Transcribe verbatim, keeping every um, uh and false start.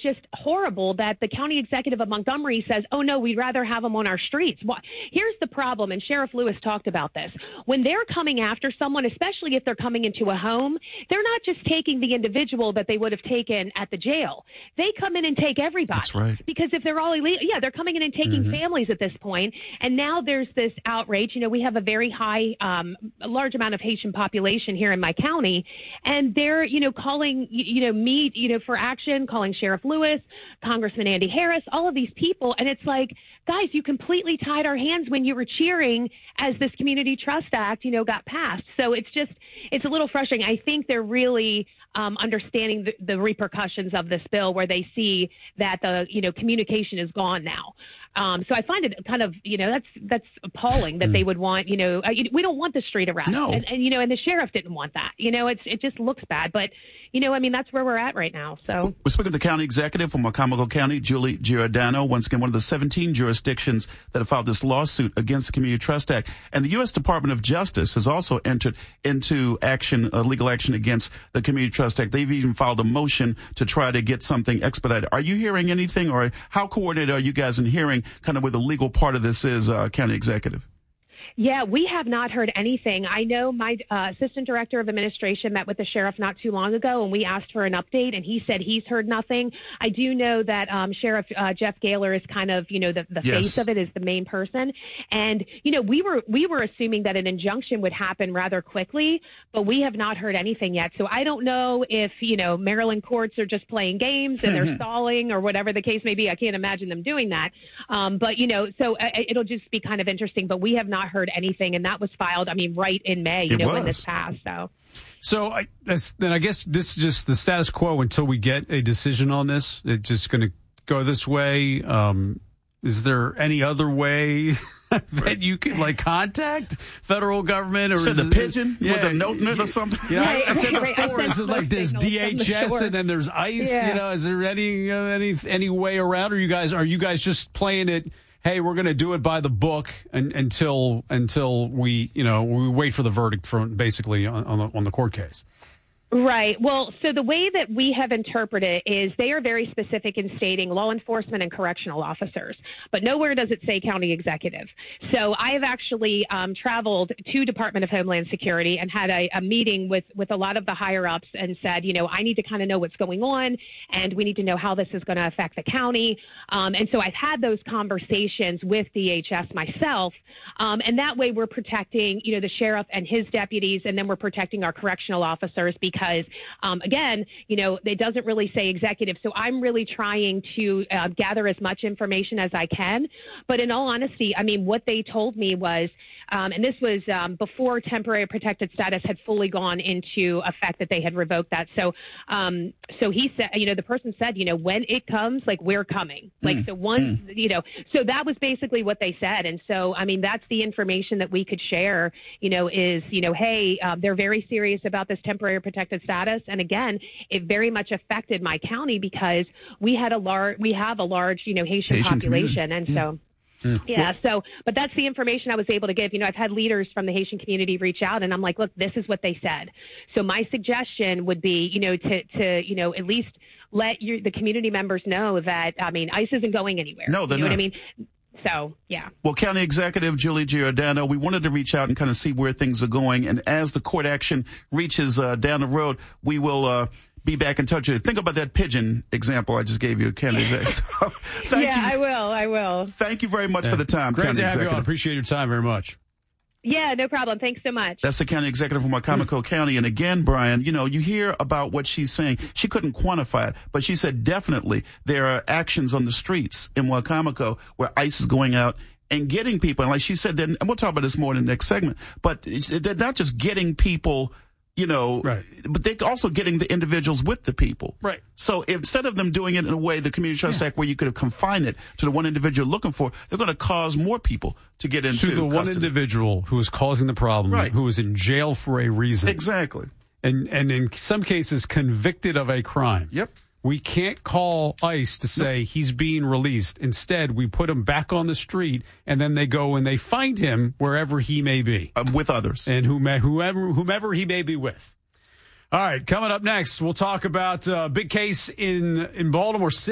just horrible that the county executive of Montgomery says, oh, no, we'd rather have them on our streets. Well, here's the problem, and Sheriff Lewis talked about this. When they're coming after someone, especially if they're coming into a home, they're not just taking the individual that they would have taken at the jail. They come in and take everybody. That's right. Because if they're all illegal, yeah, they're coming in and taking mm-hmm. families at this point. And now there's this outrage. You know, we have a very high, um, a large amount of Haitian population here in my county, and they're, you know, calling, you know, me, you know, for action, calling Sheriff Lewis, Congressman Andy Harris, all of these people. And it's like, guys, you completely tied our hands when you were cheering as this Community Trust Act, you know, got passed. So it's just, it's a little frustrating. I think they're really um, understanding the, the repercussions of this bill, where they see that the, you know, communication is gone now. Um, so I find it kind of, you know, that's that's appalling that they would want, you know, uh, we don't want the street arrest. No. And, and, you know, and the sheriff didn't want that. You know, it's it just looks bad. But, you know, I mean, that's where we're at right now. So we're speaking to the county executive from Wicomico County, Julie Giordano, once again, one of the seventeen jurisdictions that have filed this lawsuit against the Community Trust Act. And the U S Department of Justice has also entered into action, uh, legal action against the Community Trust Act. They've even filed a motion to try to get something expedited. Are you hearing anything, or how coordinated are you guys in hearing kind of where the legal part of this is, uh, county executive? Yeah, we have not heard anything. I know my uh, assistant director of administration met with the sheriff not too long ago, and we asked for an update, and he said he's heard nothing. I do know that um, Sheriff uh, Jeff Gaylor is kind of, you know, the, the yes. face of it, is the main person. And, you know, we were we were assuming that an injunction would happen rather quickly, but we have not heard anything yet. So I don't know if, you know, Maryland courts are just playing games and they're stalling, or whatever the case may be. I can't imagine them doing that. Um, but, you know, so uh, it'll just be kind of interesting. But we have not heard anything, and that was filed, I mean, right in May, you it know, was. when this passed. So, so I, that's, then I guess this is just the status quo until we get a decision on this. It's just going to go this way. Um, is there any other way that you could, like, contact federal government? Or Send a pigeon yeah, with a note in it or something? Yeah, right, I, I said right, before, I is it like there's D H S and then there's ICE? Yeah. You know, is there any uh, any any way around? Or you guys are you guys just playing it? Hey, we're going to do it by the book and, until until we, you know, we wait for the verdict from basically on, on the on the court case. Right. Well, so the way that we have interpreted it is they are very specific in stating law enforcement and correctional officers, but nowhere does it say county executive. So I have actually um, traveled to Department of Homeland Security and had a, a meeting with, with a lot of the higher ups and said, you know, I need to kind of know what's going on, and we need to know how this is going to affect the county. Um, and so I've had those conversations with D H S myself, um, and that way we're protecting, you know, the sheriff and his deputies, and then we're protecting our correctional officers because Because, um, again, you know, it doesn't really say executive. So I'm really trying to uh, gather as much information as I can. But in all honesty, I mean, what they told me was, um, and this was um, before temporary protected status had fully gone into effect, that they had revoked that. So um, so he said, you know, the person said, you know, when it comes, like, we're coming. Like, mm. so once, mm. you know, so that was basically what they said. And so, I mean, that's the information that we could share, you know, is, you know, hey, uh, they're very serious about this temporary protected status. And again, it very much affected my county because we had a large, we have a large, you know, Haitian, Haitian population. Community. And yeah. so, yeah. yeah, so, but that's the information I was able to give. You know, I've had leaders from the Haitian community reach out, and I'm like, look, this is what they said. So my suggestion would be, you know, to, to, you know, at least let your, the community members know that, I mean, ICE isn't going anywhere. No, they're you know not. what I mean? So, yeah. Well, County Executive Julie Giordano, we wanted to reach out and kind of see where things are going. And as the court action reaches uh, down the road, we will uh, be back in touch with you. Think about that pigeon example I just gave you, County Executive. So, thank yeah, you. I will. I will. Thank you very much yeah. for the time, Great County to have Executive. you on. Appreciate your time very much. Yeah, no problem. Thanks so much. That's the county executive from Wicomico County. And again, Brian, you know, you hear about what she's saying. She couldn't quantify it, but she said definitely there are actions on the streets in Wicomico where ICE is going out and getting people. And like she said, and we'll talk about this more in the next segment, but they're not just getting people, you know, right. but they're also getting the individuals with the people. Right. So instead of them doing it in a way, the Community Trust yeah. Act, where you could have confined it to the one individual looking for, they're going to cause more people to get into to the custody. one individual who is causing the problem, right. who is in jail for a reason. Exactly. And and in some cases convicted of a crime. Yep. We can't call ICE to say nope. he's being released. Instead, we put him back on the street, and then they go and they find him wherever he may be. Um, with others. And whomever, whoever, whomever he may be with. All right, coming up next, we'll talk about a big case in, in Baltimore City.